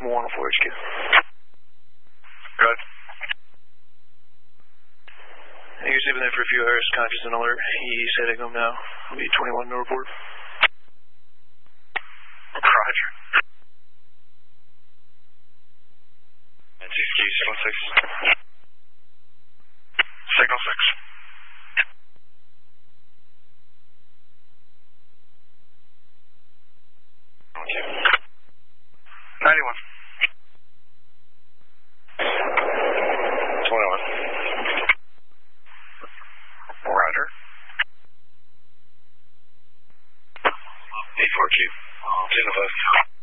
104 HQ. Good. He was sleeping there for a few hours, conscious and alert. He's heading home now. I'll be 21 to report. Roger. And HQ 616. Signal 6. Okay. 91. 21. Roger. A4Q. 10 of us.